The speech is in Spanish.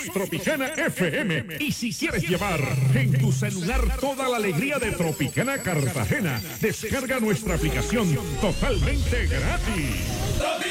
es Tropicana FM. Y si quieres llevar en tu celular toda la alegría de Tropicana Cartagena, descarga nuestra aplicación totalmente gratis.